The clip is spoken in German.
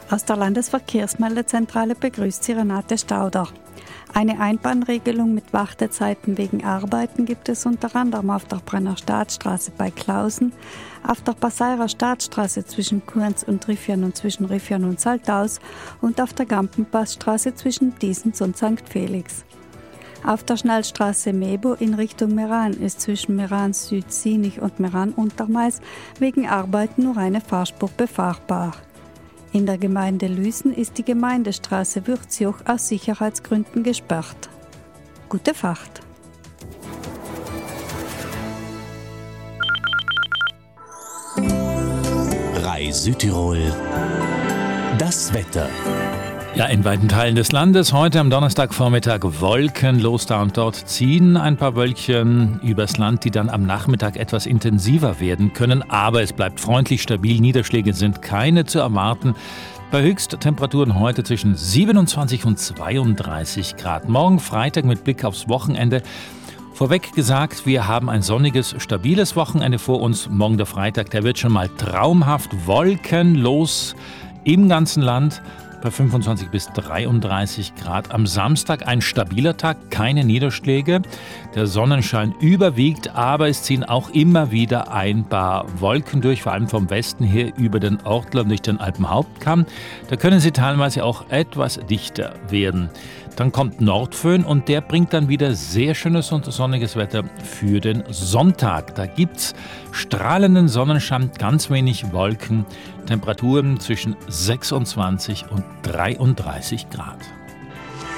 Aus der Landesverkehrsmeldezentrale begrüßt Sie Renate Stauder. Eine Einbahnregelung mit Wartezeiten wegen Arbeiten gibt es unter anderem auf der Brenner Staatsstraße bei Klausen, auf der Passeirer Staatsstraße zwischen Kurns und Riffian und zwischen Riffian und Salthaus und auf der Gampenpassstraße zwischen Diesens und St. Felix. Auf der Schnellstraße Mebo in Richtung Meran ist zwischen Meran Süd-Sinich und Meran Untermais wegen Arbeiten nur eine Fahrspur befahrbar. In der Gemeinde Lüsen ist die Gemeindestraße Würzjoch aus Sicherheitsgründen gesperrt. Gute Fahrt! RAI Südtirol. Das Wetter. Ja, in weiten Teilen des Landes heute am Donnerstagvormittag wolkenlos da und dort ziehen ein paar Wölkchen übers Land, die dann am Nachmittag etwas intensiver werden können. Aber es bleibt freundlich stabil, Niederschläge sind keine zu erwarten. Bei Höchsttemperaturen heute zwischen 27 und 32 Grad. Morgen Freitag mit Blick aufs Wochenende. Vorweg gesagt, wir haben ein sonniges, stabiles Wochenende vor uns. Morgen der Freitag, der wird schon mal traumhaft wolkenlos im ganzen Land. Bei 25 bis 33 Grad. Am Samstag ein stabiler Tag, keine Niederschläge. Der Sonnenschein überwiegt, aber es ziehen auch immer wieder ein paar Wolken durch, vor allem vom Westen her über den Ortler durch den Alpenhauptkamm. Da können sie teilweise auch etwas dichter werden. Dann kommt Nordföhn und der bringt dann wieder sehr schönes und sonniges Wetter für den Sonntag. Da gibt's strahlenden Sonnenschein, ganz wenig Wolken, Temperaturen zwischen 26 und 33 Grad.